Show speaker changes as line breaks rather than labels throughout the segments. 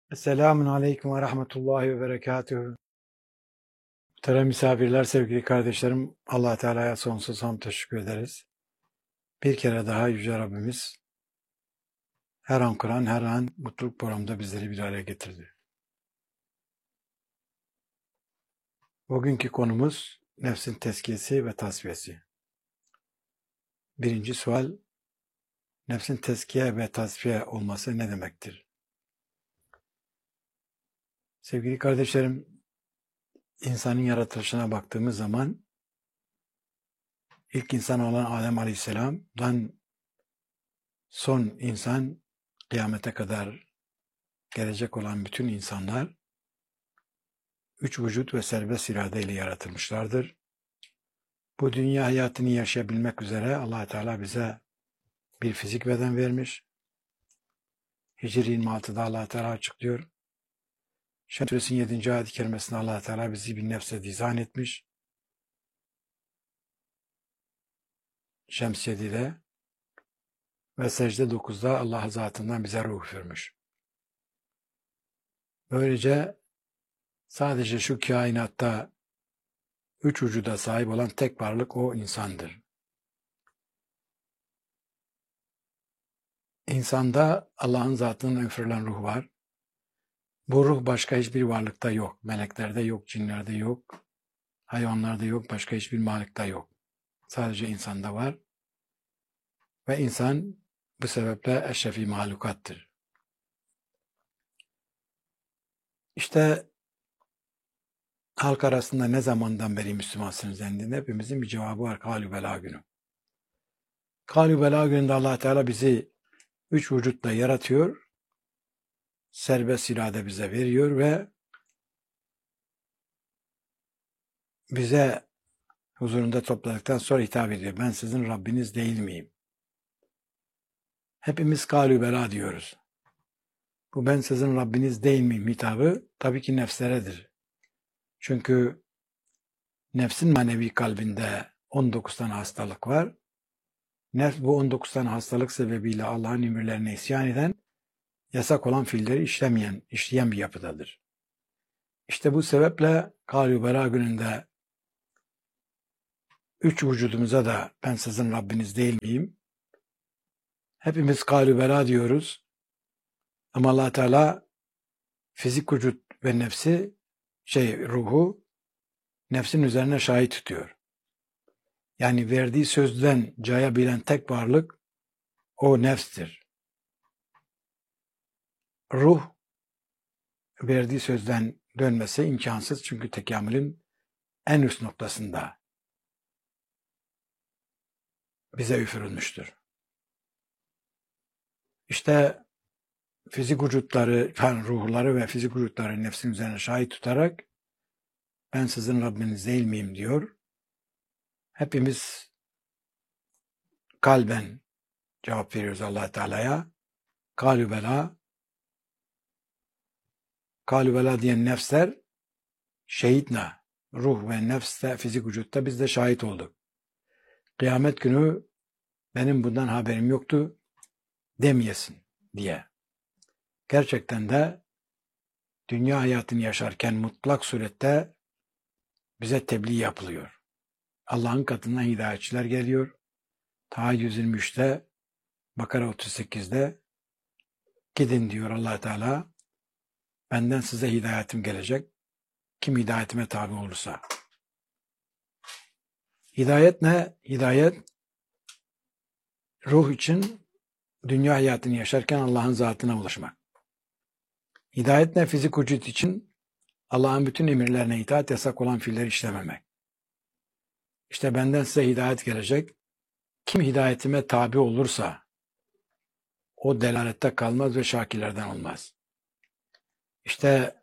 Selamun Aleyküm ve Rahmetullahi ve Berekatühü. Muhterem misafirler, sevgili kardeşlerim, Allah Teala'ya sonsuz hamd teşekkür ederiz. Bir kere daha Yüce Rabbimiz her an Kur'an, her an mutluluk programında bizleri bir araya getirdi. Bugünkü konumuz nefsin tezkiyesi ve tasfiyesi. Birinci sual, nefsin tezkiye ve tasfiye olması ne demektir? Sevgili kardeşlerim, insanın yaratılışına baktığımız zaman ilk insan olan Adem Aleyhisselam'dan son insan kıyamete kadar gelecek olan bütün insanlar üç vücut ve serbest irade ile yaratılmışlardır. Bu dünya hayatını yaşayabilmek üzere Allah Teala bize bir fizik beden vermiş. Hicri 26'da Allah Teala açıklıyor. Şems Suresi'nin 7. ayet-i kerimesinde Allah Teala bizi bir nefse dizayn etmiş. Şems 7'de ve secde 9'da Allah zatından bize ruh vermiş. Böylece sadece şu kainatta üç vücuda sahip olan tek varlık o insandır. İnsanda Allah'ın zatından üfürülen ruh var. Bu ruh başka hiçbir varlıkta yok. Meleklerde yok, cinlerde yok, hayvanlarda yok, başka hiçbir varlıkta yok. Sadece insanda var. Ve insan bu sebeple eşrefi mahlukattır. İşte halk arasında ne zamandan beri Müslümansınız dendiğinde hepimizin bir cevabı var. Kâlü belâ günü. Kâlü belâ gününde Allah Teala bizi üç vücutla yaratıyor. Serbest irade bize veriyor ve bize huzurunda topladıktan sonra hitap ediyor. Ben sizin Rabbiniz değil miyim? Hepimiz kâlü belâ diyoruz. Bu ben sizin Rabbiniz değil miyim hitabı tabii ki nefsleredir. Çünkü nefsin manevi kalbinde 19 tane hastalık var. Nefs bu 19 tane hastalık sebebiyle Allah'ın emirlerine isyan eden, yasak olan fiilleri işleyen bir yapıdadır. İşte bu sebeple Kâlû Belâ gününde üç vücudumuza da ben sizin Rabbiniz değil miyim? Hepimiz Kâlû Belâ diyoruz. Ama Allah Teala fizik vücut ve nefsi, ruhu nefsin üzerine şahit tutuyor. Yani verdiği sözden cayabilen tek varlık o nefstir. Ruh verdiği sözden dönmesi imkansız çünkü tekamülün en üst noktasında bize üfürülmüştür. İşte fizik vücutları, ruhları ve fizik vücutları nefsin üzerine şahit tutarak ben sizin Rabbiniz değil miyim diyor. Hepimiz kalben cevap veriyoruz Allah Teala'ya. Kâlû belâ. Kâlû belâ diyen nefsler şehitna. Ruh ve nefste, fizik vücutta biz de şahit olduk. Kıyamet günü benim bundan haberim yoktu demeyesin diye. Gerçekten de dünya hayatını yaşarken mutlak surette bize tebliğ yapılıyor. Allah'ın katından hidayetçiler geliyor. Ta 123'te, Bakara 38'de gidin diyor Allah Teala. Benden size hidayetim gelecek. Kim hidayetime tabi olursa. Hidayet ne? Hidayet ruh için dünya hayatını yaşarken Allah'ın zatına ulaşmak. Hidayet ne? Fizik vücut için Allah'ın bütün emirlerine itaat, yasak olan fiilleri işlememek. İşte benden size hidayet gelecek. Kim hidayetime tabi olursa o delalette kalmaz ve şakirlerden olmaz. İşte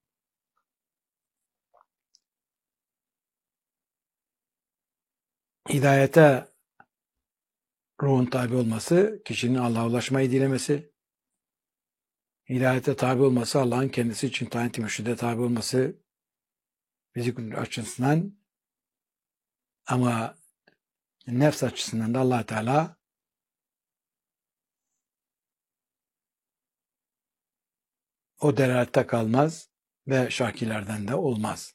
hidayete ruhun tabi olması, kişinin Allah'a ulaşmayı dilemesi, hidayete tabi olması, Allah'ın kendisi için tayin-i mürşide tabi olması fizik açısından, ama nefs açısından da Allah Teala o delalette kalmaz ve şakilerden de olmaz.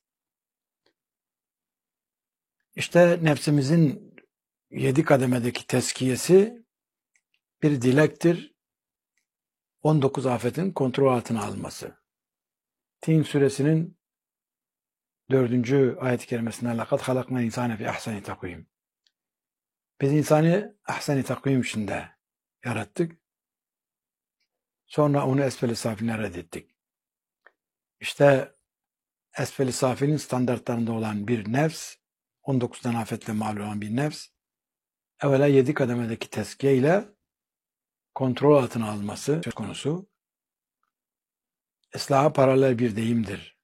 İşte nefsimizin 7 kademedeki tezkiyesi bir dilektir. 19 afetin kontrol altına alınması. Tin suresinin 4. ayet-i kerimesinde لَقَدْ خَلَقْنَا الْاِنْسَانَ فِي اَحْسَنِ تَقْوِيمٍ. Biz insanı ahsen-i takvim içinde yarattık. Sonra onu esfel-i safiline reddettik. İşte esfel-i safinin standartlarında olan bir nefs, 19'dan afetle mal olan bir nefs, evvela 7 kademedeki tezkiye ile kontrol altına alınması söz konusu. Islaha paralel bir deyimdir.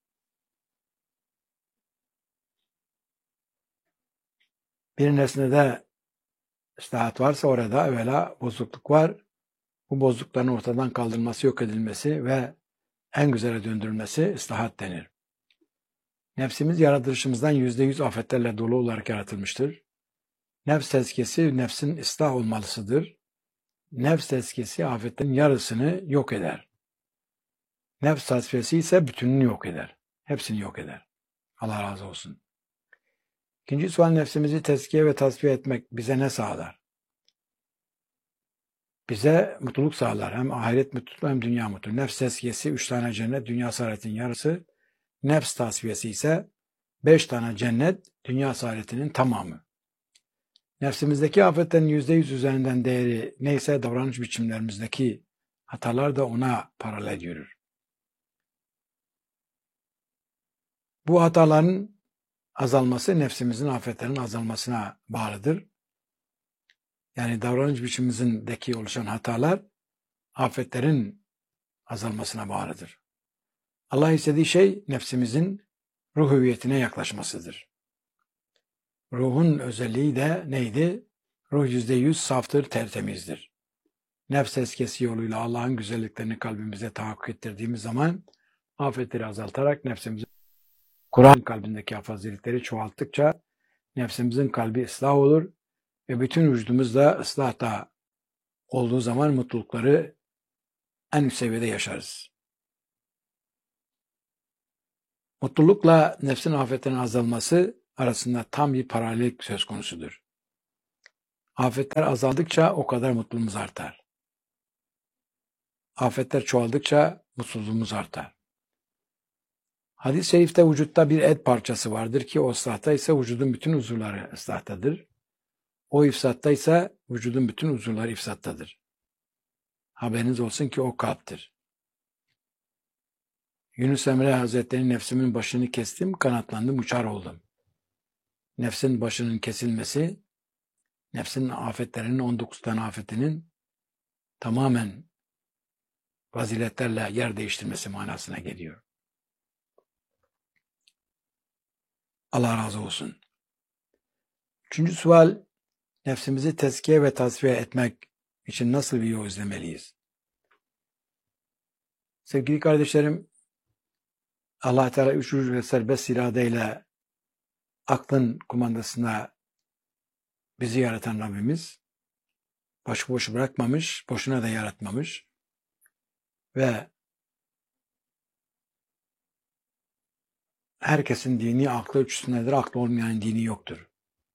Bir nesnede ıslahat varsa orada evvela bozukluk var. Bu bozuklukların ortadan kaldırılması, yok edilmesi ve en güzele döndürülmesi ıslahat denir. Nefsimiz yaratılışımızdan %100 afetlerle dolu olarak yaratılmıştır. Nefs tezkiyesi nefsin ıslah olmalısıdır. Nefs tezkiyesi afetlerin yarısını yok eder. Nefs tasfiyesi ise bütününü yok eder. Hepsini yok eder. Allah razı olsun. İkinci sual, nefsimizi tezkiye ve tasfiye etmek bize ne sağlar? Bize mutluluk sağlar. Hem ahiret mutluluğu hem dünya mutluluğu. Nefs tezkiyesi 3 tane cennet, dünya saadetin yarısı. Nefs tasfiyesi ise 5 tane cennet, dünya saadetinin tamamı. Nefsimizdeki afetlerin %100 üzerinden değeri neyse davranış biçimlerimizdeki hatalar da ona paralel yürür. Bu hataların azalması nefsimizin afetlerin azalmasına bağlıdır. Yani davranış biçimimizdeki oluşan hatalar afetlerin azalmasına bağlıdır. Allah istediği şey nefsimizin ruh hüviyetine yaklaşmasıdır. Ruhun özelliği de neydi? Ruh %100 saftır, tertemizdir. Nefs tezkiyesi yoluyla Allah'ın güzelliklerini kalbimize tahakkuk ettirdiğimiz zaman afetleri azaltarak nefsimizin Kur'an kalbindeki faziletleri çoğalttıkça nefsimizin kalbi ıslah olur ve bütün vücudumuz da ıslahta olduğu zaman mutlulukları en üst seviyede yaşarız. Mutlulukla nefsin afetlerinin azalması arasında tam bir paralellik söz konusudur. Afetler azaldıkça o kadar mutluluğumuz artar. Afetler çoğaldıkça mutsuzluğumuz artar. Hadis-i şerifte vücutta bir et parçası vardır ki o ıslahta ise vücudun bütün uzuvları ıslahtadır. O ifsatta ise vücudun bütün uzuvları ifsattadır. Haberiniz olsun ki o kalptir. Yunus Emre Hazretleri nefsimin başını kestim, kanatlandım, uçar oldum. Nefsin başının kesilmesi, nefsin afetlerinin 19 tane afetinin tamamen faziletlerle yer değiştirmesi manasına geliyor. Allah razı olsun. 3. sual, nefsimizi tezkiye ve tasfiye etmek için nasıl bir yol izlemeliyiz? Sevgili kardeşlerim, Allah Teala 3 ve serbest iradeyle aklın kumandasına bizi yaratan Rabbimiz başıboş bırakmamış, boşuna da yaratmamış ve herkesin dini aklı ölçüsündedir. Aklı olmayan dini yoktur.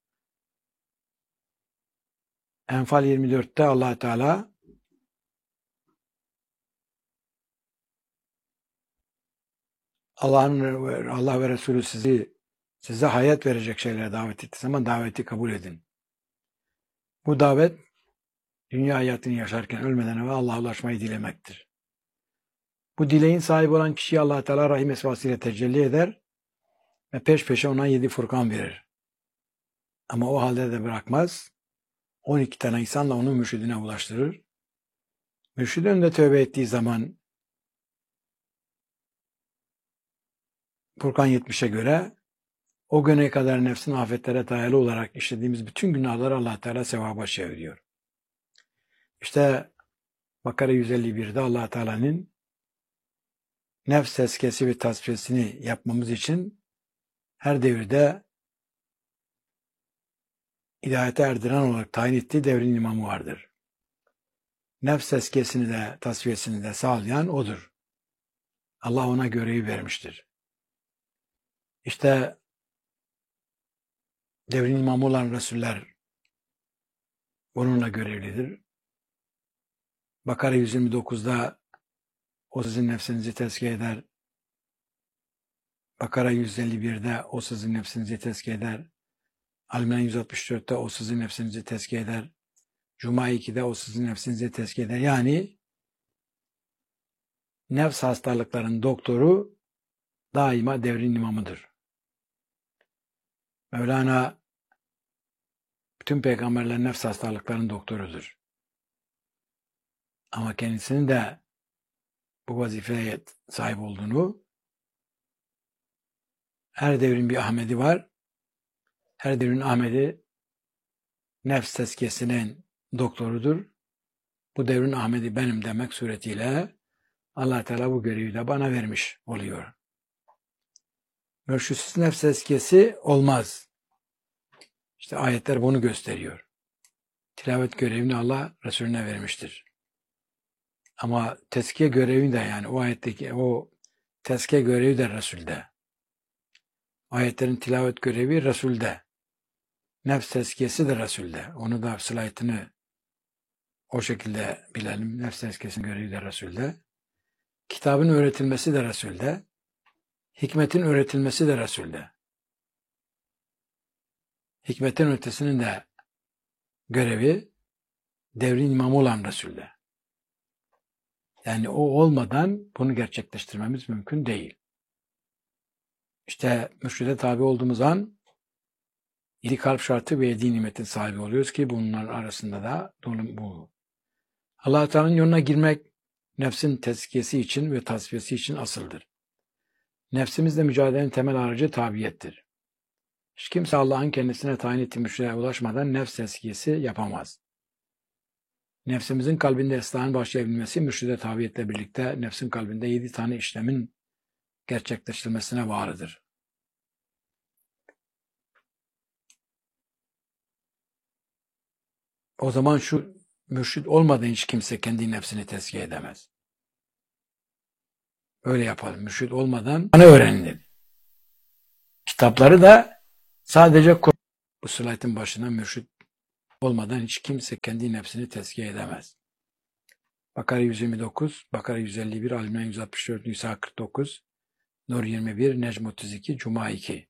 Enfal 24'te Allah Teala Allah ve Resulü size hayat verecek şeylere davet ettiği zaman daveti kabul edin. Bu davet dünya hayatını yaşarken ölmeden evvel Allah'a ulaşmayı dilemektir. Bu dileğin sahibi olan kişiye Allah Teala rahim esvasıyla tecelli eder ve peş peşe ona 7 furkan verir. Ama o halde de bırakmaz. 12 tane insanla onu mürşidine ulaştırır. Mürşid önünde tövbe ettiği zaman Furkan 70'e göre o güne kadar nefsin afetlere dayalı olarak işlediğimiz bütün günahları Allah Teala sevaba çeviriyor. İşte Bakara 151'de Allah Teala'nın nefs tezkiyesi ve tasfiyesini yapmamız için her devirde hidayete erdiren olarak tayin ettiği devrin imamı vardır. Nefs tezkiyesini de tasfiyesini de sağlayan odur. Allah ona görevi vermiştir. İşte devrin imamı olan Resuller onunla görevlidir. Bakara 129'da o sizin nefsinizi tezkiye eder. Bakara 151'de o sizin nefsinizi tezkiye eder. Al-İmran 164'te o sizin nefsinizi tezkiye eder. Cuma 2'de o sizin nefsinizi tezkiye eder. Yani nefs hastalıklarının doktoru daima devrin imamıdır. Mevlana bütün peygamberler nefs hastalıklarının doktorudur. Ama kendisinin de bu vazifeye sahip olduğunu, her devrin bir Ahmedi var. Her devrin Ahmedi nefs tezkiyesinin doktorudur. Bu devrin Ahmedi benim demek suretiyle Allah Teala bu görevi de bana vermiş oluyor. Mürşitsiz nefs tezkiyesi olmaz. İşte ayetler bunu gösteriyor. Tilavet görevini Allah Resulüne vermiştir. Ama tezkiye görevi de, yani o ayetteki o tezkiye görevi de Resul'de. Ayetlerin tilavet görevi Resul'de. Nefs tezkiyesi de Resul'de. Onu da sılayetini o şekilde bilelim. Nefs tezkiyesinin görevi de Resul'de. Kitabın öğretilmesi de Resul'de. Hikmetin öğretilmesi de Resul'de. Hikmetin ötesinin de görevi devrin imamı olan Resul'de. Yani o olmadan bunu gerçekleştirmemiz mümkün değil. İşte mürşide tabi olduğumuz an 7 kalp şartı ve 7 nimetin sahibi oluyoruz ki bunların arasında da bu. Allah-u Teala'nın yoluna girmek nefsin tezkiyesi için ve tasfiyesi için asıldır. Nefsimizle mücadelenin temel aracı tabiyettir. Hiç kimse Allah'ın kendisine tayin ettiği mürşide ulaşmadan nefs tezkiyesi yapamaz. Nefsimizin kalbinde ıslahın başlayabilmesi mürşide tabiyetle birlikte nefsin kalbinde 7 tane işlemin gerçekleştirilmesine bağlıdır. O zaman şu mürşid olmadan hiç kimse kendi nefsini tezkiye edemez. Öyle yapalım. Mürşid olmadan öğrenilir. Kitapları da sadece bu slaytın başına mürşid olmadan hiç kimse kendi nefsini tezkiye edemez. Bakara 129, Bakara 151, Al-İmran 164, Nisa 49, Nur 21, Necm 32, Cuma 2.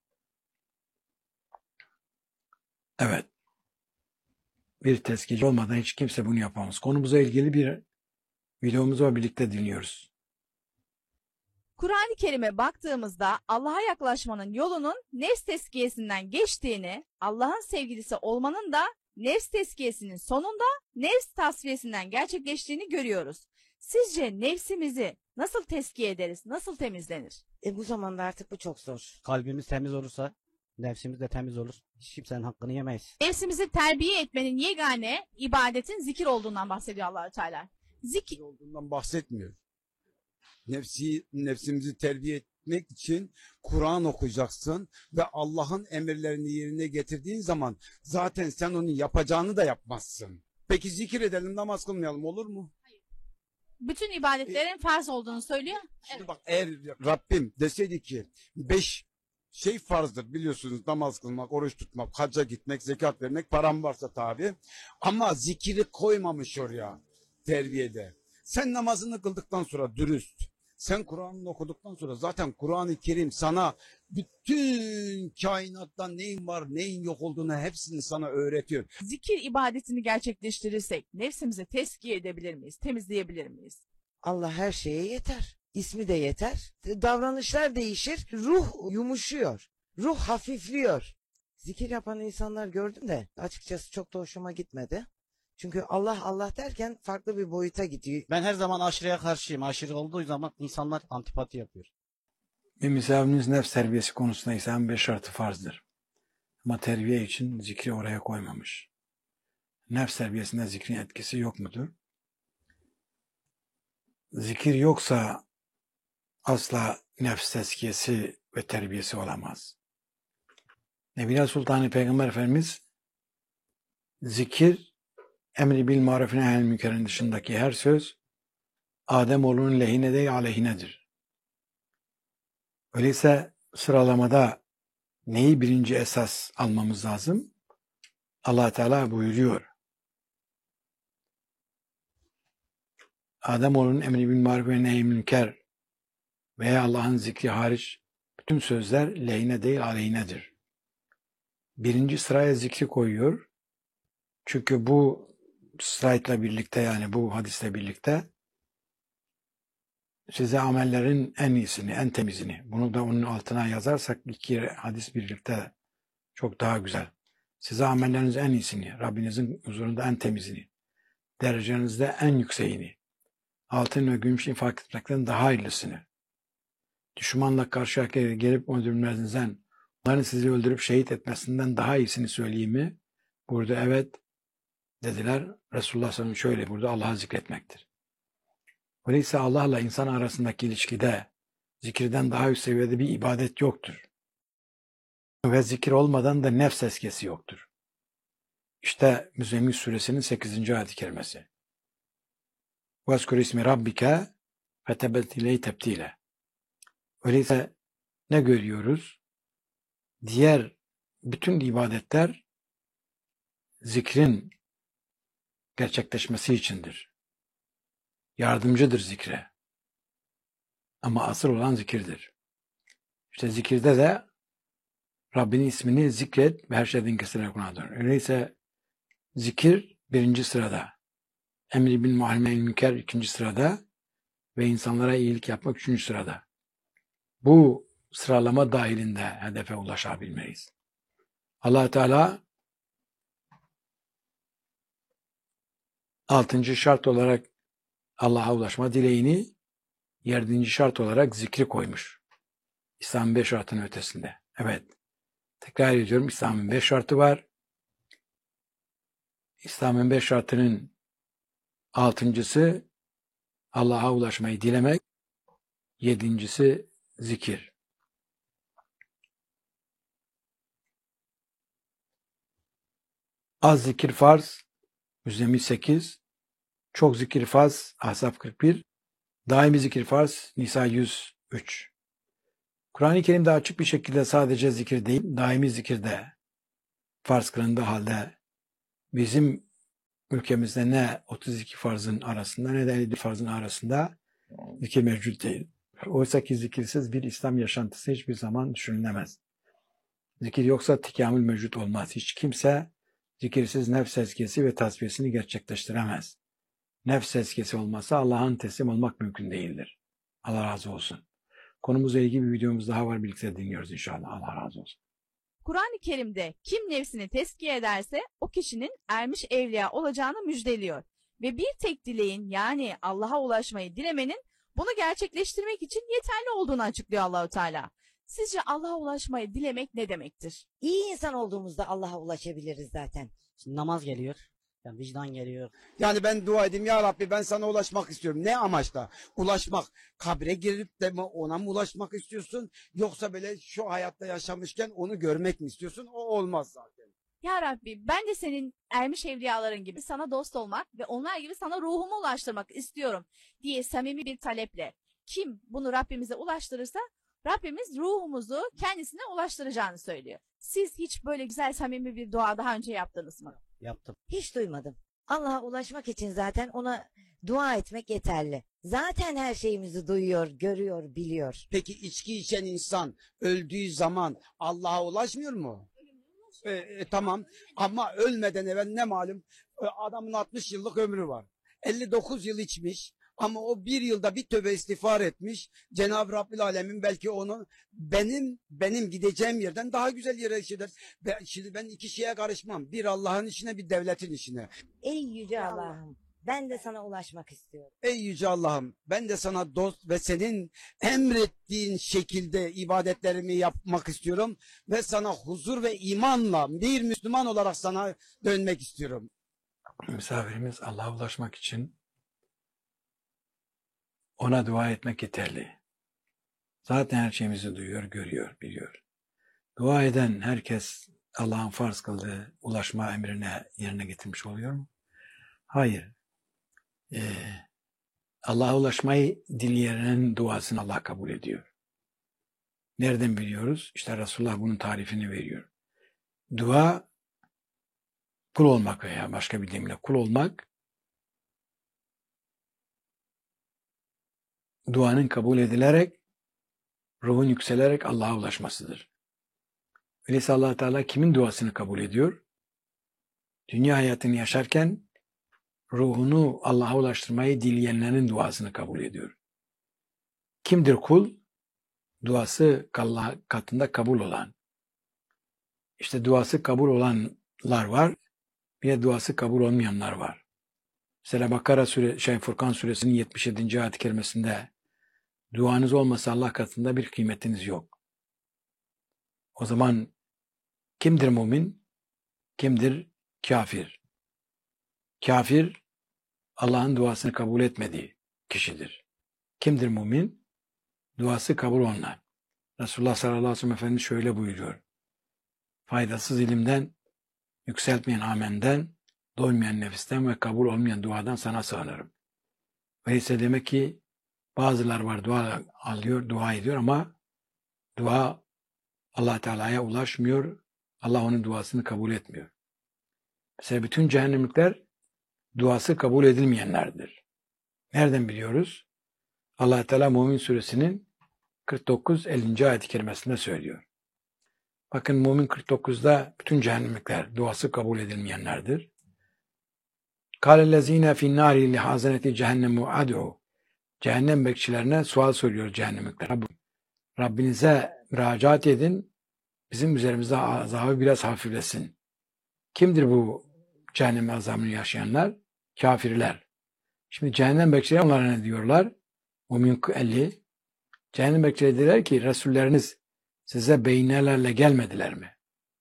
Evet. Bir tezkiyeci olmadan hiç kimse bunu yapamaz. Konumuza ilgili bir videomuzu var, birlikte dinliyoruz.
Kur'an-ı Kerim'e baktığımızda Allah'a yaklaşmanın yolunun nefs tezkiyesinden geçtiğini, Allah'ın sevgilisi olmanın da nefs tezkiyesinin sonunda nefs tasfiyesinden gerçekleştiğini görüyoruz. Sizce nefsimizi nasıl tezkiye ederiz, nasıl temizlenir?
Bu zamanda artık bu çok zor.
Kalbimiz temiz olursa nefsimiz de temiz olur. Hiç kimsenin hakkını yemeyiz.
Nefsimizi terbiye etmenin yegane ibadetin zikir olduğundan bahsediyor Allah-u Teala. Zikir
olduğundan bahsetmiyor. Nefsimizi terbiye etmek için Kur'an okuyacaksın ve Allah'ın emirlerini yerine getirdiğin zaman zaten sen onun yapacağını da yapmazsın. Peki zikir edelim, namaz kılmayalım, olur mu?
bütün ibadetlerin farz olduğunu söylüyor.
Şimdi bak, eğer Rabbim deseydi ki 5 şey farzdır biliyorsunuz: namaz kılmak, oruç tutmak, hacca gitmek, zekat vermek, param varsa tabi. Ama zikiri koymamış oraya terbiyede. Sen namazını kıldıktan sonra dürüst, sen Kur'an'ını okuduktan sonra zaten Kur'an-ı Kerim sana bütün kainattan neyin var neyin yok olduğunu hepsini sana öğretiyor.
Zikir ibadetini gerçekleştirirsek nefsimizi tezkiye edebilir miyiz, temizleyebilir miyiz?
Allah her şeye yeter. İsmi de yeter. Davranışlar değişir. Ruh yumuşuyor. Ruh hafifliyor. Zikir yapan insanlar gördüm de açıkçası çok da hoşuma gitmedi. Çünkü Allah Allah derken farklı bir boyuta gidiyor.
Ben her zaman aşırıya karşıyım. Aşırı olduğu zaman insanlar antipati yapıyor.
Bir misafiriniz nefs terbiyesi konusunda ise 5 şartı farzdır. Ama terbiye için zikri oraya koymamış. Nefs terbiyesinde zikrin etkisi yok mudur? Zikir yoksa asla nefs tezkiyesi ve terbiyesi olamaz. Nebiler Sultanı Peygamber Efendimiz zikir, emri bil maruf nehy'anil münkerin dışındaki her söz Ademoğlunun lehine değil aleyhinedir Öyleyse sıralamada neyi birinci esas almamız lazım? Allah Teala buyuruyor. Ademoğlunun emri bil maruf ve nehy münker veya Allah'ın zikri hariç bütün sözler lehine değil aleyhinedir. Birinci sıraya zikri koyuyor. Çünkü bu slaytla birlikte, yani bu hadisle birlikte size amellerin en iyisini, en temizini, bunu da onun altına yazarsak iki hadis birlikte çok daha güzel. Size amelleriniz en iyisini, Rabbinizin huzurunda en temizini, derecenizde en yükseğini, altın ve gümüş infak etmekten daha hayırlısını, düşmanla karşıya gelip öldürmenizden, onların sizi öldürüp şehit etmesinden daha iyisini söyleyeyim mi? Burada evet dediler. Resulullah sallallahu aleyhi ve sellem şöyle, burada Allah'ı zikretmektir. Öyleyse Allah'la insan arasındaki ilişkide zikirden daha üst seviyede bir ibadet yoktur. Ve zikir olmadan da nefs eskesi yoktur. İşte Müzzemmil suresinin 8. ayet-i kerimesi. وَذْكُرِ اسْمِ رَبِّكَ فَتَبَتِّلَيْ تَبْتِيلًا. Öyleyse ne görüyoruz? Diğer bütün ibadetler zikrin gerçekleşmesi içindir. Yardımcıdır zikre. Ama asıl olan zikirdir. İşte zikirde de Rabbinin ismini zikret ve her şeyden kesilerek ona dön. Öyleyse zikir birinci sırada. Emri bil maruf ve münker ikinci sırada ve insanlara iyilik yapmak üçüncü sırada. Bu sıralama dahilinde hedefe ulaşabilmeliyiz. Allah Teala 6. şart olarak Allah'a ulaşma dileğini, 7. şart olarak zikri koymuş. İslam'ın 5 şartının ötesinde. Evet. Tekrar ediyorum, İslam'ın 5 şartı var. İslam'ın 5 şartının 6.'sı Allah'a ulaşmayı dilemek, 7.'si zikir. Az zikir farz, Müzzemmil 8, çok zikir farz, Ahzab 41, daimi zikir farz, Nisa 103. Kur'an-ı Kerim'de açık bir şekilde sadece zikir değil, daimi zikir de farz kılındığı halde bizim ülkemizde ne 32 farzın arasında ne de 50 farzın arasında zikir mevcut değil. Oysa ki zikirsiz bir İslam yaşantısı hiçbir zaman düşünülemez. Zikir yoksa tekamül mevcut olmaz. Hiç kimse zikirsiz nefs tezkiyesi ve tasfiyesini gerçekleştiremez. Nefs tezkiyesi olmasa Allah'ın teslim olmak mümkün değildir. Allah razı olsun. Konumuzla ilgili bir videomuz daha var, birlikte dinliyoruz inşallah. Allah razı olsun.
Kur'an-ı Kerim'de kim nefsini tezkiye ederse o kişinin ermiş evliya olacağını müjdeliyor. Ve bir tek dileğin, yani Allah'a ulaşmayı dilemenin bunu gerçekleştirmek için yeterli olduğunu açıklıyor Allahu Teala. Sizce Allah'a ulaşmayı dilemek ne demektir?
İyi insan olduğumuzda Allah'a ulaşabiliriz zaten.
Şimdi namaz geliyor. Yani vicdan geliyor.
Yani ben dua edeyim, ya Rabbi ben sana ulaşmak istiyorum. Ne amaçla? Ulaşmak. Kabre girip de mi ona mı ulaşmak istiyorsun? Yoksa böyle şu hayatta yaşamışken onu görmek mi istiyorsun? O olmaz zaten.
Ya Rabbi, ben de senin ermiş evliyaların gibi sana dost olmak ve onlar gibi sana ruhumu ulaştırmak istiyorum diye samimi bir taleple kim bunu Rabbimize ulaştırırsa Rabbimiz ruhumuzu kendisine ulaştıracağını söylüyor. Siz hiç böyle güzel samimi bir dua daha önce yaptınız mı?
Yaptım.
Hiç duymadım. Allah'a ulaşmak için zaten ona dua etmek yeterli. Zaten her şeyimizi duyuyor, görüyor, biliyor.
Peki içki içen insan öldüğü zaman Allah'a ulaşmıyor mu? Tamam, ama ölmeden evvel ne malum, adamın 60 yıllık ömrü var. 59 yıl içmiş ama o bir yılda bir tövbe istiğfar etmiş. Cenab-ı Rabbil Alemin belki onu benim gideceğim yerden daha güzel yere işler. Şimdi ben iki şeye karışmam. Bir Allah'ın işine, bir devletin işine.
Ey yüce Allah'ım, ben de sana ulaşmak istiyorum.
Ey yüce Allah'ım, ben de sana dost ve senin emrettiğin şekilde ibadetlerimi yapmak istiyorum ve sana huzur ve imanla bir Müslüman olarak sana dönmek istiyorum.
Misafirimiz Allah'a ulaşmak için ona dua etmek yeterli. Zaten her şeyimizi duyuyor, görüyor, biliyor. Dua eden herkes Allah'ın farz kıldığı ulaşma emrine yerine getirmiş oluyor mu? Hayır. Allah'a ulaşmayı dileyenin duasını Allah kabul ediyor. Nereden biliyoruz? İşte Resulullah bunun tarifini veriyor. Dua, kul olmak veya başka bir deyimle kul olmak, duanın kabul edilerek, ruhun yükselerek Allah'a ulaşmasıdır. Öyleyse Allah Teala kimin duasını kabul ediyor? Dünya hayatını yaşarken ruhunu Allah'a ulaştırmayı dileyenlerin duasını kabul ediyor. Kimdir kul? Duası Allah katında kabul olan. İşte duası kabul olanlar var, bir de duası kabul olmayanlar var. Mesela Furkan suresinin 77. ayet-i kerimesinde duanız olmasa Allah katında bir kıymetiniz yok. O zaman kimdir mümin? Kimdir kafir? Kafir, Allah'ın duasını kabul etmediği kişidir. Kimdir mümin? Duası kabul olanlar. Resulullah sallallahu aleyhi ve sellem Efendimiz şöyle buyuruyor. Faydasız ilimden, yükseltmeyen amenden, doymayan nefisten ve kabul olmayan duadan sana sığınırım. Öyleyse demek ki bazılar var dua ediyor ama dua Allah Teala'ya ulaşmıyor. Allah onun duasını kabul etmiyor. Mesela bütün cehennemlikler duası kabul edilmeyenlerdir. Nereden biliyoruz? Allah Teala Mümin suresinin 49-50. ayet-i kerimesinde söylüyor. Bakın Mümin 49'da bütün cehennemlikler duası kabul edilmeyenlerdir. Kâlellezîne finnâri lihâzeneti cehennemu ad'u. Cehennem bekçilerine sual soruyor cehennemlikler. Rabbinize müracaat edin, bizim üzerimizde azabı biraz hafiflesin. Kimdir bu cehennem azabını yaşayanlar? Kafirler. Şimdi cehennem bekçileri onlara ne diyorlar? Mümin 50. Cehennem bekçileri dediler ki Resulleriniz size beynelerle gelmediler mi?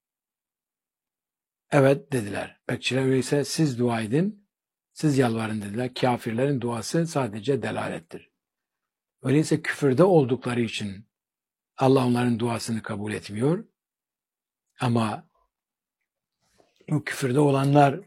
Evet dediler. Bekçiler öyleyse siz dua edin, siz yalvarın dediler. Kafirlerin duası sadece delalettir. Öyleyse küfürde oldukları için Allah onların duasını kabul etmiyor. Ama o küfürde olanlar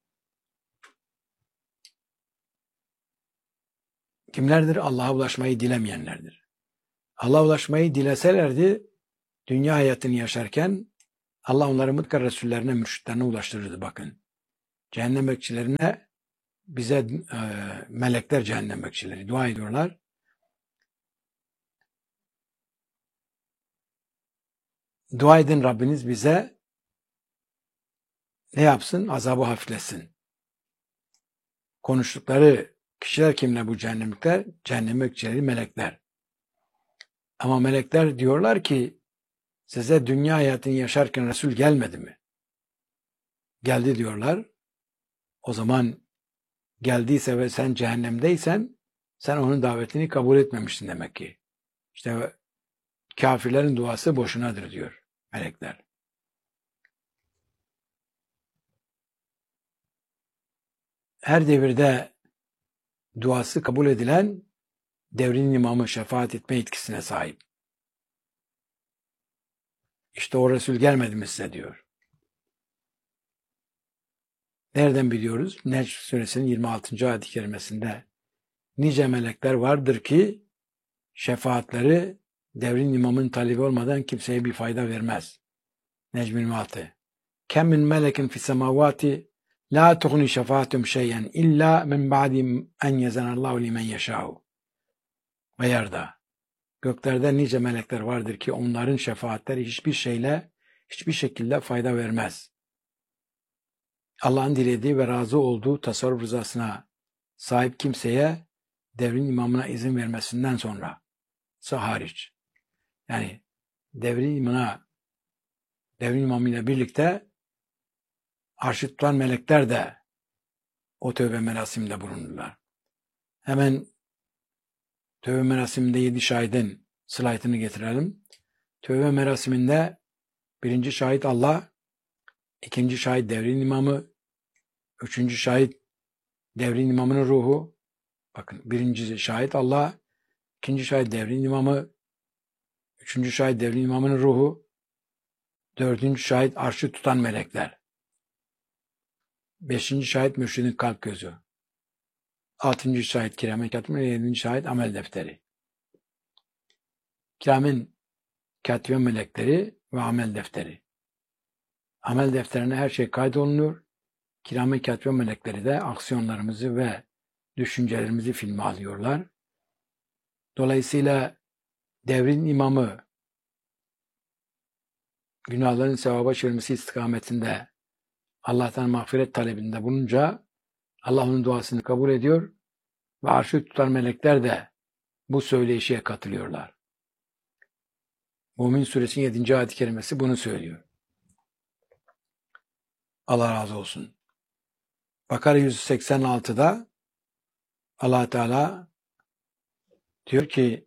kimlerdir? Allah'a ulaşmayı dilemeyenlerdir. Allah'a ulaşmayı dileselerdi dünya hayatını yaşarken Allah onları mutlaka Resullerine, mürşitlerine ulaştırırdı bakın. Cehennem bekçilerine bize melekler cehennem bekçileri dua ediyorlar. Dua edin Rabbiniz bize ne yapsın? Azabı hafifletsin. Konuştukları kişiler kimler bu cehennemlikler? Cehennem bekçileri melekler. Ama melekler diyorlar ki size dünya hayatını yaşarken Resul gelmedi mi? Geldi diyorlar. O zaman geldiyse ve sen cehennemdeysen sen onun davetini kabul etmemişsin demek ki. İşte kafirlerin duası boşunadır diyor melekler. Her devirde duası kabul edilen devrin imamı şefaat etme yetkisine sahip. İşte o Resul gelmedi mi size diyor. Nereden biliyoruz? Necm suresinin 26. ayet-i kerimesinde nice melekler vardır ki şefaatleri devrin imamın talebi olmadan kimseye bir fayda vermez. Necm 26. Kem min melekin fis semavati la tughni şefaatum şey'en illa min ba'di en yezenallahu limen yeşâ'u. Ve yarda. Göklerde nice melekler vardır ki onların şefaatleri hiçbir şekilde fayda vermez. Allah'ın dilediği ve razı olduğu tasarruf rızasına sahip kimseye devrin imamına izin vermesinden sonra hariç. Yani devrin imamıyla birlikte arşı tutan melekler de o tövbe merasiminde bulunurlar. Hemen tövbe merasiminde 7 şahidin slaytını getirelim. Tövbe merasiminde birinci şahit Allah, ikinci şahit devrin imamı, üçüncü şahit devrin imamının ruhu. Bakın birinci şahit Allah, ikinci şahit devrin imamı, üçüncü şahit devrin imamının ruhu, dördüncü şahit arşı tutan melekler, beşinci şahit mürşidin kalp gözü, altıncı şahit kiramen katibin, yedinci şahit amel defteri. Kiramen katbe melekleri ve amel defteri. Amel defterine her şey kaydolunuyor. Kirame katbe melekleri de aksiyonlarımızı ve düşüncelerimizi filme alıyorlar. Dolayısıyla devrin imamı günahların sevaba çevirmesi istikametinde Allah'tan mağfiret talebinde bulunca Allah onun duasını kabul ediyor ve arşı tutan melekler de bu söyleyişe katılıyorlar. Mümin Suresinin 7. ayet-i kerimesi bunu söylüyor. Allah razı olsun. Bakara 186'da Allah Teala diyor ki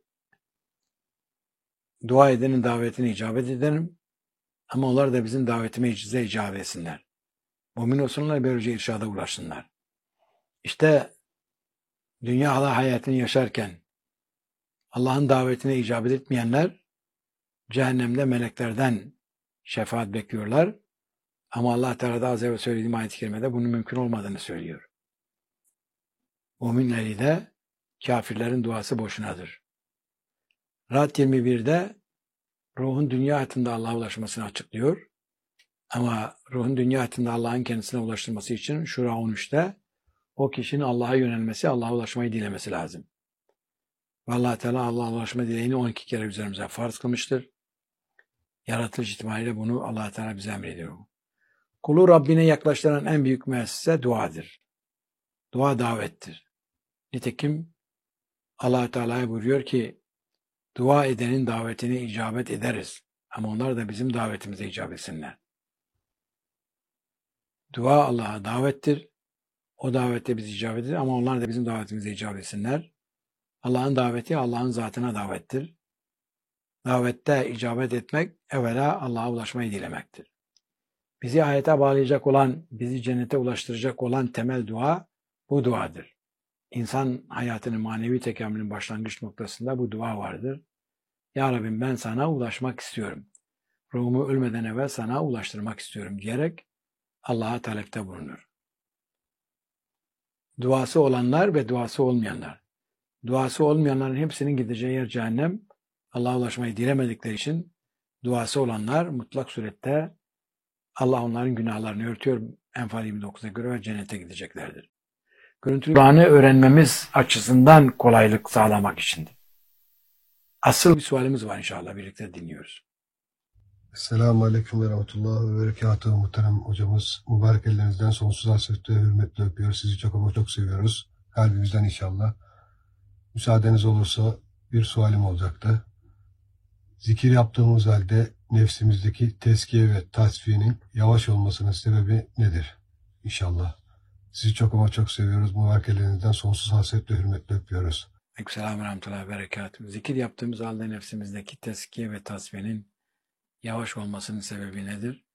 dua edenin davetine icabet ederim ama onlar da bizim davetimize icabet etsinler. Mümin olsunlar böylece irşada ulaşsınlar. İşte dünya hayatını yaşarken Allah'ın davetine icabet etmeyenler cehennemde meleklerden şefaat bekliyorlar. Ama Allah Teala da az evvel söylediğim ayet-i kerimede bunun mümkün olmadığını söylüyor. Müminleri de kafirlerin duası boşunadır. Ra'd 21'de ruhun dünya hayatında Allah'a ulaşmasını açıklıyor. Ama ruhun dünya hayatında Allah'ın kendisine ulaştırması için Şura 13'te o kişinin Allah'a yönelmesi, Allah'a ulaşmayı dilemesi lazım. Ve Allah Teala Allah'a ulaşma dileğini 12 kere üzerimize farz kılmıştır. Yaratılış itibariyle bunu Allah Teala bize emrediyor. Kulu Rabbine yaklaştıran en büyük müessese duadır. Dua davettir. Nitekim Allah Teala buyuruyor ki dua edenin davetine icabet ederiz. Ama onlar da bizim davetimize icabet etsinler. Dua Allah'a davettir. O davette biz icabet ederiz ama onlar da bizim davetimize icabet etsinler. Allah'ın daveti Allah'ın zatına davettir. Davette icabet etmek evvela Allah'a ulaşmayı dilemektir. Bizi hayata bağlayacak olan, bizi cennete ulaştıracak olan temel dua bu duadır. İnsan hayatının manevi tekamülün başlangıç noktasında bu dua vardır. Ya Rabbim ben sana ulaşmak istiyorum. Ruhumu ölmeden evvel sana ulaştırmak istiyorum diyerek Allah'a talepte bulunur. Duası olanlar ve duası olmayanlar. Duası olmayanların hepsinin gideceği yer cehennem. Allah'a ulaşmayı dilemedikleri için duası olanlar mutlak surette Allah onların günahlarını örtüyor. Enfal 29'a göre ve cennete gideceklerdir. Görüntülü Kur'an'ı öğrenmemiz açısından kolaylık sağlamak içindir. Asıl bir sualimiz var inşallah birlikte dinliyoruz.
Esselamu Aleyküm ve Rahmetullah ve Berekatuhu muhterem hocamız. Mübarek ellerinizden sonsuz hasretle hürmetle öpüyor. Sizi çok ama çok seviyoruz. Kalbimizden inşallah. Müsaadeniz olursa bir sualim olacaktı. Zikir yaptığımız halde nefsimizdeki tezkiye ve tasfiyenin yavaş olmasının sebebi nedir? İnşallah. Sizi çok ama çok seviyoruz. Mübarek ellerinizden sonsuz hasretle hürmetle öpüyoruz.
Aleykümselam ve rahmetullahi ve berekatuhu. Zikir yaptığımız halde nefsimizdeki tezkiye ve tasfiyenin yavaş olmasının sebebi nedir?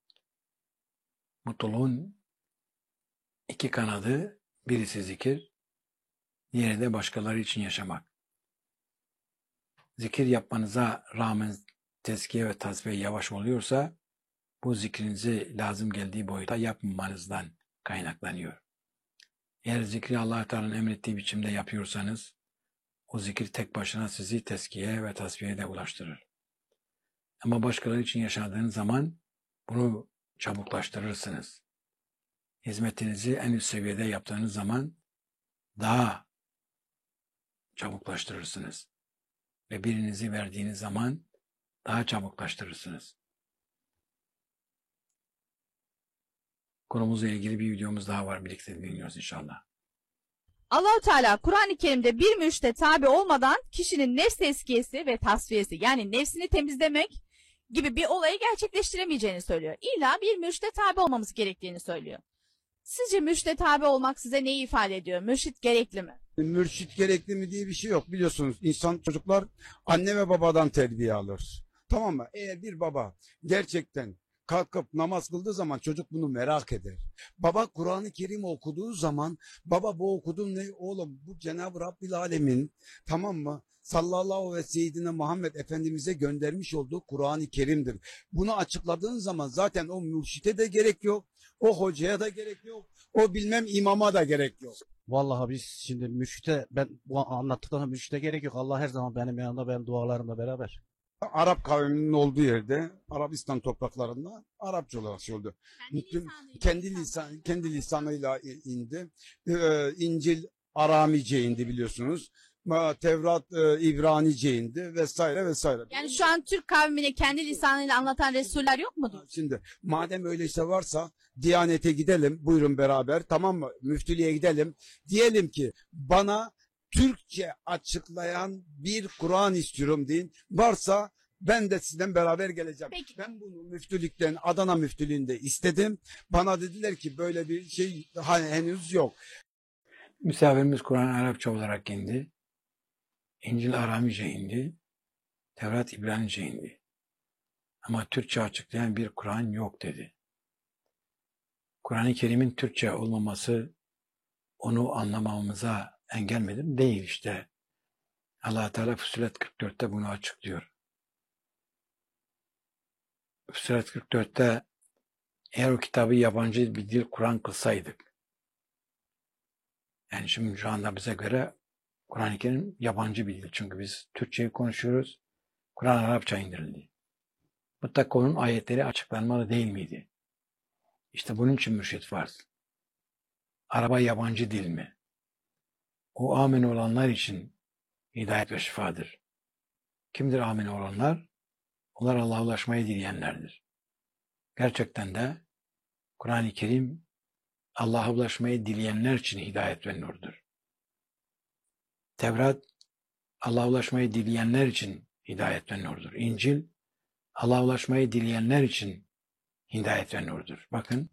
Mutluluğun iki kanadı, birisi zikir, diğeri de başkaları için yaşamak. Zikir yapmanıza rağmen tezkiye ve tasfiye yavaş oluyorsa, bu zikrinizi lazım geldiği boyuta yapmamanızdan kaynaklanıyor. Eğer zikri Allah Teala'nın emrettiği biçimde yapıyorsanız, o zikir tek başına sizi tezkiye ve tasfiyeye de ulaştırır. Ama başkaları için yaşadığınız zaman bunu çabuklaştırırsınız. Hizmetinizi en üst seviyede yaptığınız zaman daha çabuklaştırırsınız. Ve birinizi verdiğiniz zaman daha çabuklaştırırsınız. Konumuzla ilgili bir videomuz daha var. Birlikte dinliyoruz inşallah.
Allahu Teala Kur'an-ı Kerim'de bir mürşide tabi olmadan kişinin nefs tezkiyesi ve tasfiyesi yani nefsini temizlemek gibi bir olayı gerçekleştiremeyeceğini söylüyor. İlla bir mürşide tabi olmamız gerektiğini söylüyor. Sizce mürşide tabi olmak size neyi ifade ediyor? Mürşit gerekli mi?
Mürşit gerekli mi diye bir şey yok. Biliyorsunuz çocuklar anne ve babadan terbiye alır. Tamam mı? Eğer bir baba gerçekten kalkıp namaz kıldığı zaman çocuk bunu merak eder. Baba Kur'an-ı Kerim okuduğu zaman baba bu okudun ne? Oğlum bu Cenab-ı Rabbil Alemin tamam mı? Sallallahu ve seyyidine Muhammed Efendimiz'e göndermiş olduğu Kur'an-ı Kerim'dir. Bunu açıkladığın zaman zaten o mürşite de gerek yok. O hocaya da gerek yok. O bilmem imama da gerek yok.
Vallahi biz şimdi mürşite ben bu anlattıklarına mürşite gerek yok. Allah her zaman benim yanımda, benim dualarımla beraber.
Arap kavminin olduğu yerde, Arabistan topraklarında Arapça olarak şey oldu. Kendi lisanıyla indi. İncil Aramice indi biliyorsunuz. Tevrat İbranice indi vesaire vesaire.
Yani şu an Türk kavmine kendi lisanıyla anlatan Resuller yok mudur?
Şimdi madem öyleyse varsa Diyanete gidelim, buyurun beraber, tamam mı? Müftülüğe gidelim. Diyelim ki bana Türkçe açıklayan bir Kur'an istiyorum deyin. Varsa ben de sizden beraber geleceğim.
Peki.
Ben bunu müftülükten, Adana müftülüğünde istedim. Bana dediler ki böyle bir şey henüz yok.
Misafirimiz Kur'an Arapça olarak indi. İncil Aramice indi. Tevrat İbranice indi. Ama Türkçe açıklayan bir Kur'an yok dedi. Kur'an-ı Kerim'in Türkçe olmaması onu anlamamıza engel midir? Değil işte. Allah Teala Fussilet 44'te bunu açıklıyor. Fussilet 44'te eğer o kitabı yabancı bir dil Kur'an kılsaydık, yani şimdi şu anda bize göre Kur'an-ı Kerim yabancı bir dil. Çünkü biz Türkçeyi konuşuyoruz. Kur'an Arapça indirildi. Mutlaka onun ayetleri açıklanmalı değil miydi? İşte bunun için mürşit farz. Araba yabancı dil mi? O amin olanlar için hidayet ve şifadır. Kimdir amin olanlar? Onlar Allah'a ulaşmayı dileyenlerdir. Gerçekten de Kur'an-ı Kerim Allah'a ulaşmayı dileyenler için hidayet ve nurdur. Tevrat Allah'a ulaşmayı dileyenler için hidayet ve nurdur. İncil Allah'a ulaşmayı dileyenler için hidayet ve nurdur. Bakın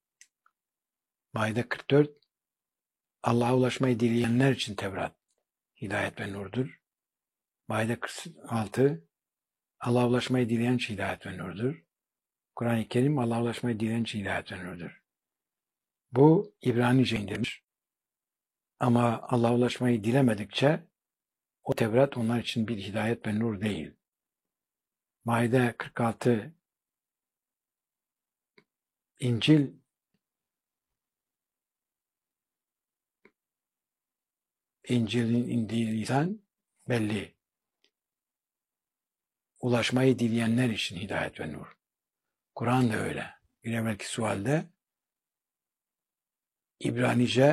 Maide 44 Allah'a ulaşmayı dileyenler için Tevrat hidayet ve nurdur. Maide 46 Allah'a ulaşmayı dileyen için hidayet ve nurdur. Kur'an-ı Kerim Allah'a ulaşmayı dileyen için hidayet ve nurdur. Bu İbranice indirmiş. Ama Allah'a ulaşmayı dilemedikçe o Tevrat onlar için bir hidayet ve nur değil. Maide 46 İncil'in indiği lisan belli. Ulaşmayı dileyenler için hidayet ve nur. Kur'an da öyle. Bir evvelki sualde İbranice